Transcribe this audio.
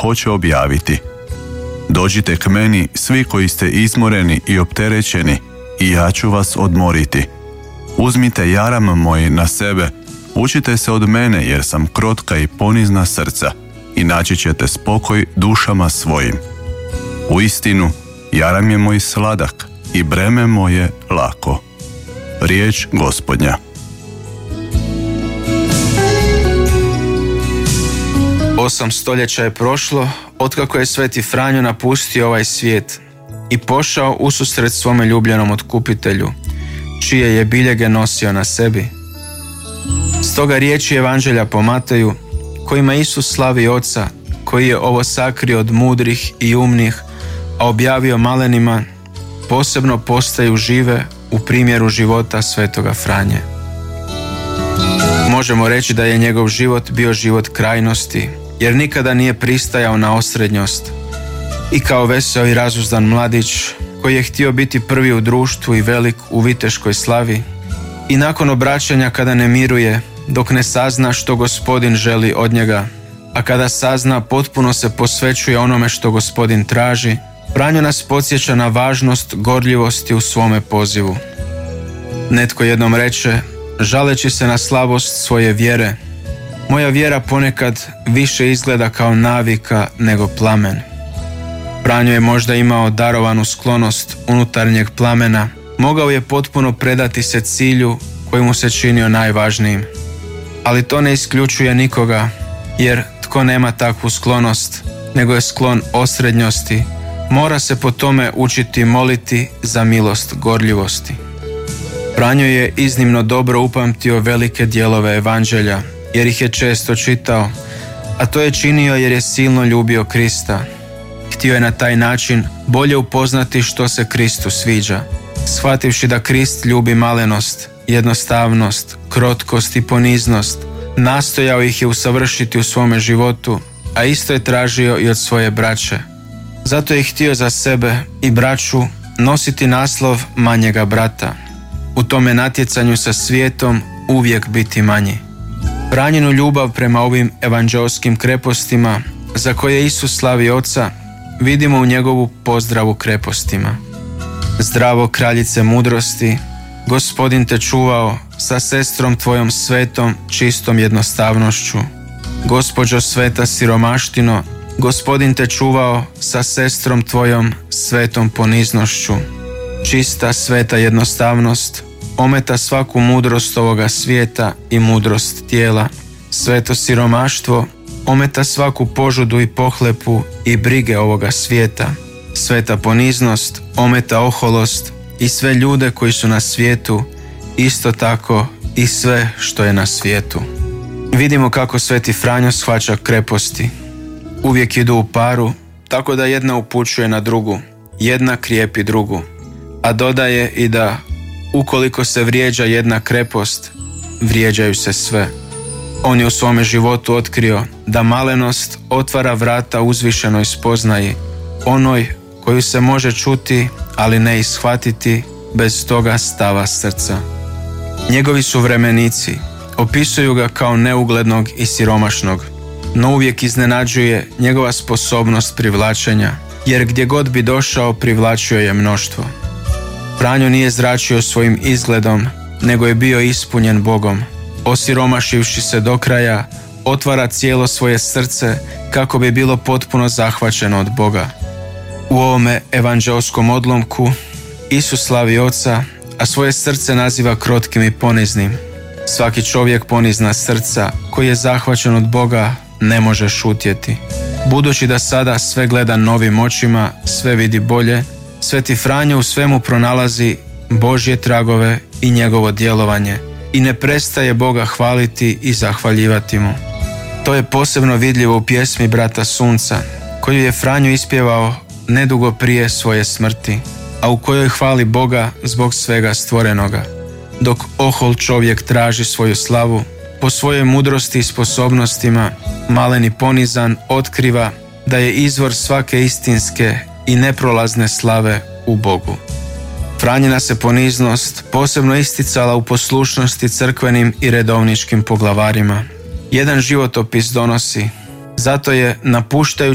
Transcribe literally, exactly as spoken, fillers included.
hoće objaviti. Dođite k meni svi koji ste izmoreni i opterećeni i ja ću vas odmoriti. Uzmite jaram moj na sebe, učite se od mene jer sam krotka i ponizna srca i naći ćete spokoj dušama svojim. Uistinu, jaram je moj sladak i breme moje lako. Riječ Gospodnja. Osam stoljeća je prošlo otkako je Sveti Franjo napustio ovaj svijet i pošao ususret svome ljubljenom otkupitelju, čije je biljege nosio na sebi. Stoga riječi Evanđelja po Mateju, kojima Isus slavi Oca, koji je ovo sakrio od mudrih i umnih, a objavio malenima, posebno postaju žive u primjeru života Svetoga Franje. Možemo reći da je njegov život bio život krajnosti, jer nikada nije pristajao na osrednjost. I kao veseo i razuzdan mladić, koji je htio biti prvi u društvu i velik u viteškoj slavi, i nakon obraćanja kada ne miruje, dok ne sazna što Gospodin želi od njega, a kada sazna, potpuno se posvećuje onome što Gospodin traži, Franjo nas podsjeća na važnost gorljivosti u svome pozivu. Netko jednom reče, žaleći se na slabost svoje vjere, moja vjera ponekad više izgleda kao navika nego plamen. Franjo je možda imao darovanu sklonost unutarnjeg plamena, mogao je potpuno predati se cilju koji mu se činio najvažnijim. Ali to ne isključuje nikoga, jer tko nema takvu sklonost, nego je sklon osrednjosti, mora se po tome učiti moliti za milost gorljivosti. Franjo je iznimno dobro upamtio velike dijelove Evanđelja, jer ih je često čitao, a to je činio jer je silno ljubio Krista. Htio je na taj način bolje upoznati što se Kristu sviđa. Shvativši da Krist ljubi malenost, jednostavnost, krotkost i poniznost, nastojao ih je usavršiti u svome životu, a isto je tražio i od svoje braće. Zato je htio za sebe i braću nositi naslov manjega brata. U tome natjecanju sa svijetom uvijek biti manji. Franjinu ljubav prema ovim evanđeoskim krepostima, za koje Isus slavi Oca, vidimo u njegovu pozdravu krepostima. Zdravo, kraljice mudrosti, Gospodin te čuvao sa sestrom tvojom svetom, čistom jednostavnošću. Gospođo sveta siromaštino, Gospodin te čuvao sa sestrom tvojom svetom poniznošću. Čista sveta jednostavnost ometa svaku mudrost ovoga svijeta i mudrost tijela. Sveto siromaštvo ometa svaku požudu i pohlepu i brige ovoga svijeta. Sveta poniznost ometa oholost i sve ljude koji su na svijetu, isto tako i sve što je na svijetu. Vidimo kako Sveti Franjo shvaća kreposti. Uvijek idu u paru, tako da jedna upućuje na drugu, jedna krijepi drugu, a dodaje i da ukoliko se vrijeđa jedna krepost, vrijeđaju se sve. On je u svome životu otkrio da malenost otvara vrata uzvišenoj spoznaji, onoj koju se može čuti, ali ne ishvatiti bez toga stava srca. Njegovi suvremenici opisuju ga kao neuglednog i siromašnog, no uvijek iznenađuje njegova sposobnost privlačenja, jer gdje god bi došao privlačio je mnoštvo. Franjo nije zračio svojim izgledom, nego je bio ispunjen Bogom. Osiromašivši se do kraja, otvara cijelo svoje srce kako bi bilo potpuno zahvaćeno od Boga. U ovome evanđeoskom odlomku Isus slavi Oca, a svoje srce naziva krotkim i poniznim. Svaki čovjek ponizna srca koji je zahvaćen od Boga ne može šutjeti. Budući da sada sve gleda novim očima, sve vidi bolje, Sveti Franjo u svemu pronalazi Božje tragove i njegovo djelovanje i ne prestaje Boga hvaliti i zahvaljivati mu. To je posebno vidljivo u pjesmi Brata Sunca, koju je Franjo ispjevao nedugo prije svoje smrti, a u kojoj hvali Boga zbog svega stvorenoga. Dok ohol čovjek traži svoju slavu, po svojoj mudrosti i sposobnostima, malen i ponizan otkriva da je izvor svake istinske i neprolazne slave u Bogu. Franjina se poniznost posebno isticala u poslušnosti crkvenim i redovničkim poglavarima. Jedan životopis donosi: zato je, napuštajući